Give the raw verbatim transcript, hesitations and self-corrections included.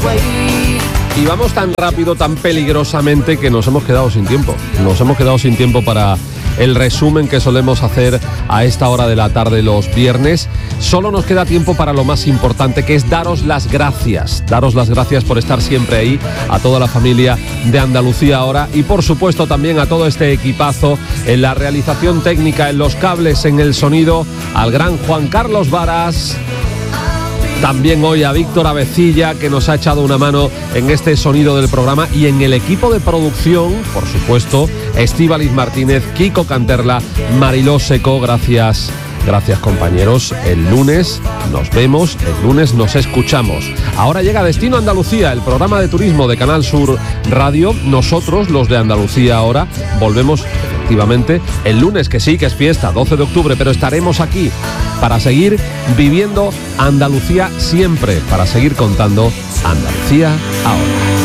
Y vamos tan rápido, tan peligrosamente, que nos hemos quedado sin tiempo. Nos hemos quedado sin tiempo para el resumen que solemos hacer a esta hora de la tarde los viernes. Solo nos queda tiempo para lo más importante, que es daros las gracias. Daros las gracias por estar siempre ahí, a toda la familia de Andalucía Ahora y por supuesto también a todo este equipazo en la realización técnica, en los cables, en el sonido, al gran Juan Carlos Varas. También hoy a Víctor Avecilla, que nos ha echado una mano en este sonido del programa, y en el equipo de producción, por supuesto, Estíbaliz Martínez, Kiko Canterla, Mariló Seco. Gracias, gracias compañeros. El lunes nos vemos, el lunes nos escuchamos. Ahora llega Destino Andalucía, el programa de turismo de Canal Sur Radio. Nosotros, los de Andalucía Ahora, volvemos efectivamente el lunes, que sí, que es fiesta, doce de octubre, pero estaremos aquí para seguir viviendo Andalucía siempre, para seguir contando Andalucía Ahora.